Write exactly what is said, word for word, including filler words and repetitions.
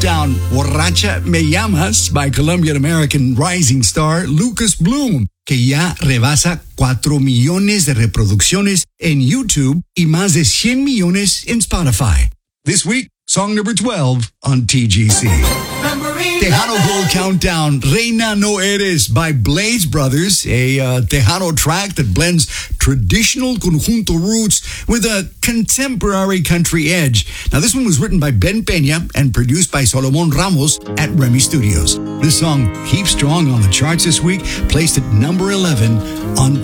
Countdown, Borracha Me Llamas by Colombian-American rising star Lucas Bloom, que ya rebasa cuatro millones de reproducciones en YouTube y más de cien millones en Spotify. This week, song number twelve on T G C. Tejano Gold Countdown, Reina No Eres by Blaze Brothers, a uh, Tejano track that blends traditional conjunto roots with a contemporary country edge. Now, this one was written by Ben Peña and produced by Solomon Ramos at Remy Studios. This song keeps strong on the charts this week, placed at number eleven on